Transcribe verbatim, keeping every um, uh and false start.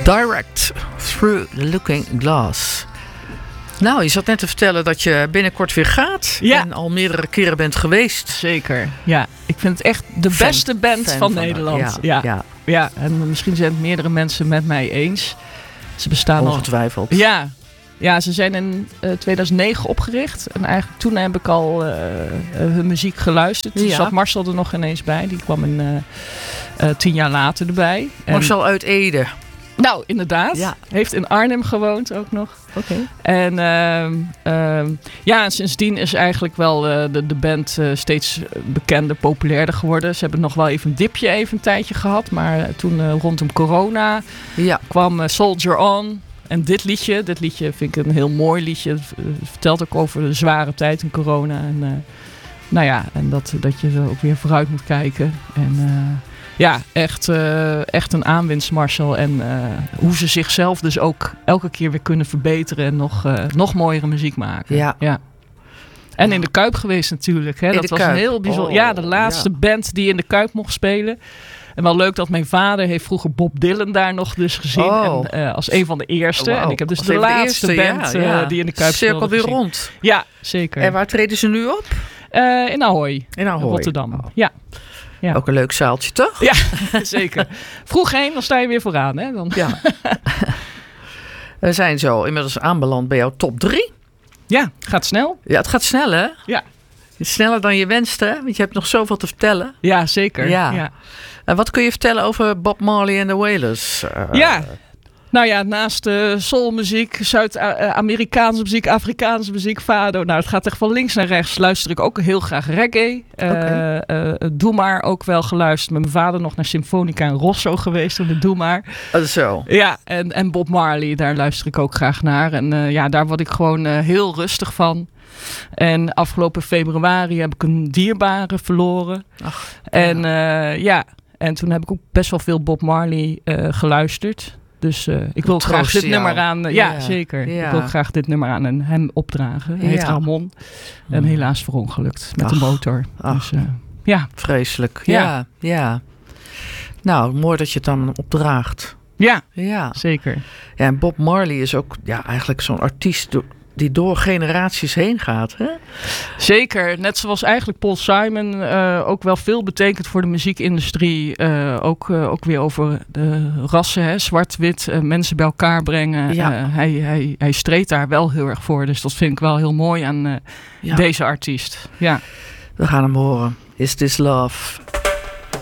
Direct Through the Looking Glass. Nou, je zat net te vertellen dat je binnenkort weer gaat. Ja. En al meerdere keren bent geweest. Zeker, ja. Ik vind het echt de Fan, beste band fan van, van Nederland. ja, Ja, ja. ja, en misschien zijn het meerdere mensen met mij eens. Ze bestaan al... Ongetwijfeld. Ja. Ja, ze zijn in uh, tweeduizend negen opgericht. En eigenlijk toen heb ik al uh, uh, hun muziek geluisterd. Toen Ja. zat Marcel er nog ineens bij. Die kwam een, uh, uh, tien jaar later erbij. En, Marcel uit Ede. nou, inderdaad. Ja. Heeft in Arnhem gewoond ook nog. Oké. En uh, uh, ja, sindsdien is eigenlijk wel uh, de, de band uh, steeds bekender, populairder geworden. Ze hebben nog wel even een dipje even een tijdje gehad. Maar uh, toen uh, rondom corona Ja. kwam uh, Soldier On. En dit liedje, dit liedje vind ik een heel mooi liedje. Het vertelt ook over de zware tijd in corona. En, uh, nou ja, en dat, dat je er ook weer vooruit moet kijken. En uh, ja, echt, uh, echt een aanwinst, Marcel. En uh, hoe ze zichzelf dus ook elke keer weer kunnen verbeteren. En nog, uh, nog mooiere muziek maken. Ja. ja. En in de Kuip geweest natuurlijk. Hè. In Dat de was Kuip. een heel bijzonder. Oh, ja, de laatste ja. band die in de Kuip mocht spelen. En wel leuk dat mijn vader heeft vroeger Bob Dylan daar nog dus gezien. Oh. En, uh, als een van de eerste. Oh, wow. En ik heb dus Als de een van de laatste eerste, band ja, uh, ja. die in de Kuip speelde Cirkel weer gezien. rond. Ja, zeker. En waar treden ze nu op? Uh, in Ahoy. In Ahoy. Rotterdam. Oh. Ja. ja. Ook een leuk zaaltje, toch? Ja, zeker. Vroeg heen, dan sta je weer vooraan. Hè? Dan... Ja. We zijn zo inmiddels aanbeland bij jouw top drie. ja, gaat snel. Ja, het gaat snel, hè? Ja. Sneller dan je wenste, hè? Want je hebt nog zoveel te vertellen. Ja, zeker. Ja. ja. En wat kun je vertellen over Bob Marley en de Wailers? Uh, Ja, nou ja, naast uh, soulmuziek, Zuid-Amerikaanse muziek, Afrikaanse muziek, fado. Nou, het gaat echt van links naar rechts. Luister ik ook heel graag reggae. Uh, Okay. uh, Doe maar ook wel geluisterd. Met mijn vader nog naar Symfonica en Rosso geweest. Met Doe maar. Uh, zo. Ja, en, en Bob Marley, daar luister ik ook graag naar. En uh, ja, daar word ik gewoon uh, heel rustig van. En afgelopen februari heb ik een dierbare verloren. Ach, en uh, ja, en toen heb ik ook best wel veel Bob Marley uh, geluisterd. Dus uh, ik wil graag dit jou. nummer aan... Uh, ja, Ja, zeker. ja. Ik wil graag dit nummer aan en hem opdragen. Hij heet Ja. Ramon. En helaas verongelukt met Ach, de motor. ach. Dus uh, ja. Vreselijk. Ja. Ja. ja, Nou, mooi dat je het dan opdraagt. Ja, Ja. zeker. Ja, en Bob Marley is ook ja, eigenlijk zo'n artiest do- die door generaties heen gaat. Hè? Zeker. Net zoals eigenlijk Paul Simon uh, ook wel veel betekent voor de muziekindustrie. Uh, ook, uh, ook weer over de rassen, hè? Zwart-wit, uh, mensen bij elkaar brengen. Ja. Uh, hij, hij, hij streed daar wel heel erg voor. Dus dat vind ik wel heel mooi aan uh, Ja. deze artiest. Ja. We gaan hem horen. Is This Love?